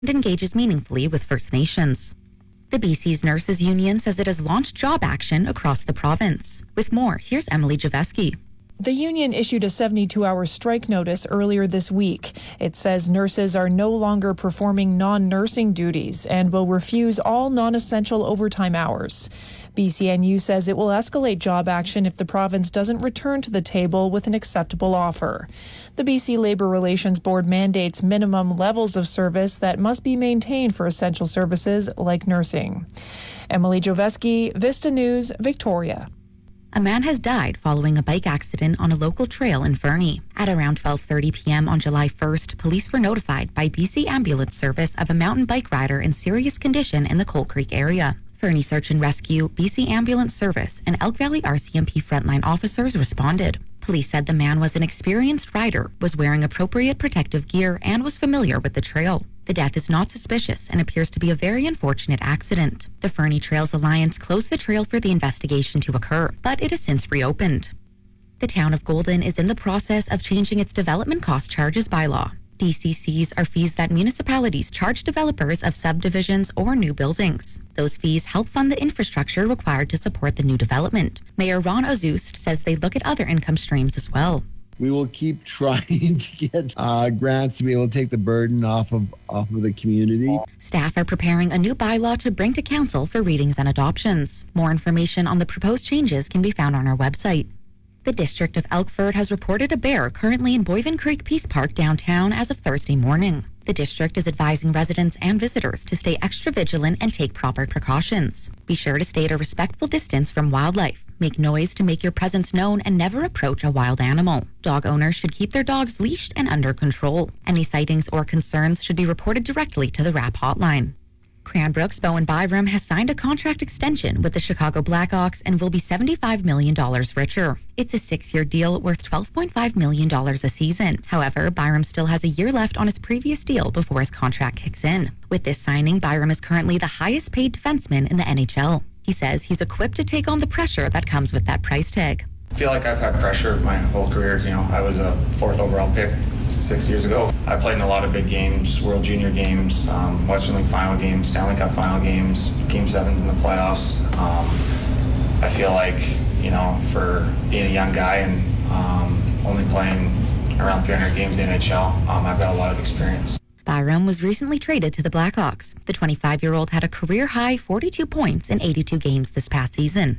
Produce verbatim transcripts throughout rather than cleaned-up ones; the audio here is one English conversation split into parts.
and engages meaningfully with First Nations. The B C's Nurses Union says it has launched job action across the province. With more, here's Emily Javeski. The union issued a seventy-two hour strike notice earlier this week. It says nurses are no longer performing non-nursing duties and will refuse all non-essential overtime hours. B C N U says it will escalate job action if the province doesn't return to the table with an acceptable offer. The B C Labour Relations Board mandates minimum levels of service that must be maintained for essential services like nursing. Emily Javeski, Vista News, Victoria. A man has died following a bike accident on a local trail in Fernie. At around twelve thirty p.m. on July first, police were notified by B C Ambulance Service of a mountain bike rider in serious condition in the Coal Creek area. Fernie Search and Rescue, B C Ambulance Service, and Elk Valley R C M P frontline officers responded. Police said the man was an experienced rider, was wearing appropriate protective gear, and was familiar with the trail. The death is not suspicious and appears to be a very unfortunate accident. The Fernie Trails Alliance closed the trail for the investigation to occur, but it has since reopened. The town of Golden is in the process of changing its development cost charges bylaw. D C Cs are fees that municipalities charge developers of subdivisions or new buildings. Those fees help fund the infrastructure required to support the new development. Mayor Ron Azust says they look at other income streams as well. We will keep trying to get uh, grants to be able to take the burden off of off of the community. Staff are preparing a new bylaw to bring to council for readings and adoptions. More information on the proposed changes can be found on our website. The district of Elkford has reported a bear currently in Boyven Creek Peace Park downtown as of Thursday morning. The district is advising residents and visitors to stay extra vigilant and take proper precautions. Be sure to stay at a respectful distance from wildlife. Make noise to make your presence known and never approach a wild animal. Dog owners should keep their dogs leashed and under control. Any sightings or concerns should be reported directly to the R A P hotline. Cranbrook's Bowen Byram has signed a contract extension with the Chicago Blackhawks and will be seventy-five million dollars richer. It's a six-year deal worth twelve point five million dollars a season. However, Byram still has a year left on his previous deal before his contract kicks in. With this signing, Byram is currently the highest paid defenseman in the N H L. He says he's equipped to take on the pressure that comes with that price tag. I feel like I've had pressure my whole career. You know, I was a fourth overall pick six years ago. I played in a lot of big games, World Junior games, um, Western League final games, Stanley Cup final games, Game sevens in the playoffs. Um, I feel like, you know, for being a young guy and um, only playing around three hundred games in the N H L, um, I've got a lot of experience. Byram was recently traded to the Blackhawks. The twenty-five-year-old had a career-high forty-two points in eighty-two games this past season.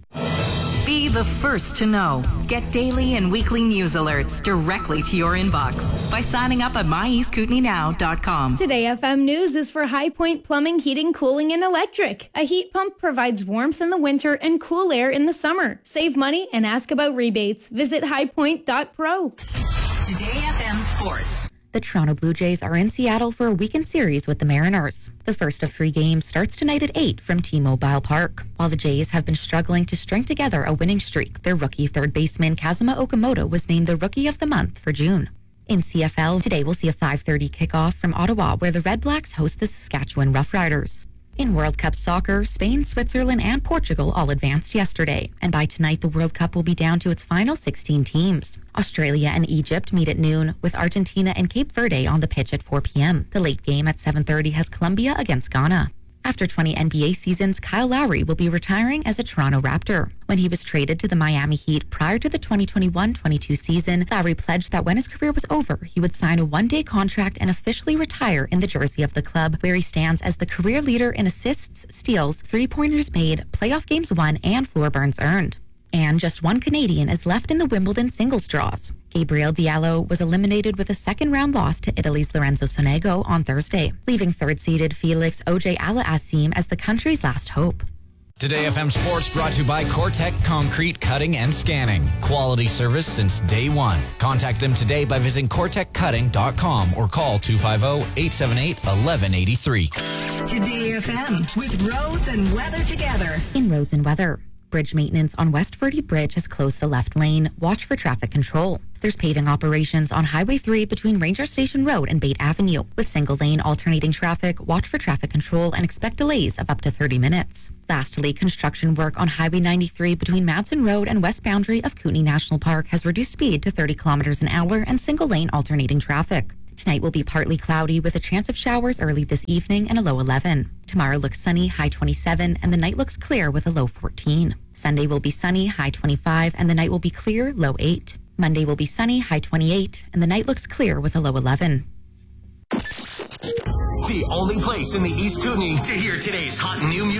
Be the first to know. Get daily and weekly news alerts directly to your inbox by signing up at my east kootenay now dot com. Today F M News is for High Point Plumbing, Heating, Cooling, and Electric. A heat pump provides warmth in the winter and cool air in the summer. Save money and ask about rebates. Visit high point dot pro. Today F M Sports. The Toronto Blue Jays are in Seattle for a weekend series with the Mariners. The first of three games starts tonight at eight from T-Mobile Park. While the Jays have been struggling to string together a winning streak, their rookie third baseman Kazuma Okamoto was named the Rookie of the Month for June. In C F L, today we'll see a five thirty kickoff from Ottawa where the Red Blacks host the Saskatchewan Roughriders. In World Cup soccer, Spain, Switzerland, and Portugal all advanced yesterday. And by tonight, the World Cup will be down to its final sixteen teams. Australia and Egypt meet at noon, with Argentina and Cape Verde on the pitch at four p.m. The late game at seven thirty has Colombia against Ghana. After twenty N B A seasons, Kyle Lowry will be retiring as a Toronto Raptor. When he was traded to the Miami Heat prior to the twenty twenty-one twenty-two season, Lowry pledged that when his career was over, he would sign a one-day contract and officially retire in the jersey of the club, where he stands as the career leader in assists, steals, three-pointers made, playoff games won, and floor burns earned. And just one Canadian is left in the Wimbledon singles draws. Gabriel Diallo was eliminated with a second-round loss to Italy's Lorenzo Sonego on Thursday, leaving third-seeded Felix Auger-Aliassime as the country's last hope. Today F M Sports brought to you by Cortec Concrete Cutting and Scanning. Quality service since day one. Contact them today by visiting cortec cutting dot com or call two five zero, eight seven eight, one one eight three. Today F M with roads and weather together. In roads and weather. Bridge maintenance on West Verde Bridge has closed the left lane. Watch for traffic control. There's paving operations on Highway three between Ranger Station Road and Bate Avenue. With single lane alternating traffic, watch for traffic control and expect delays of up to thirty minutes. Lastly, construction work on Highway ninety-three between Madsen Road and west boundary of Kootenay National Park has reduced speed to thirty kilometers an hour and single lane alternating traffic. Tonight will be partly cloudy with a chance of showers early this evening and a low eleven. Tomorrow looks sunny, high twenty-seven, and the night looks clear with a low fourteen. Sunday will be sunny, high twenty-five, and the night will be clear, low eight. Monday will be sunny, high twenty-eight, and the night looks clear with a low eleven. The only place in the East Kootenay to hear today's hot new music.